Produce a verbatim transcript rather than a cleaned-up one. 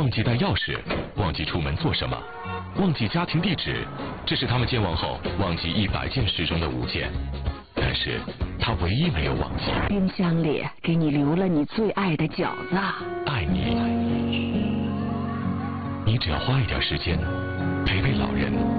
忘记带钥匙，忘记出门做什么，忘记家庭地址，这是他们健忘后忘记一百件事中的五件。但是他唯一没有忘记， 冰箱里给你留了你最爱的饺子。 爱你，你只要花一点时间陪陪老人。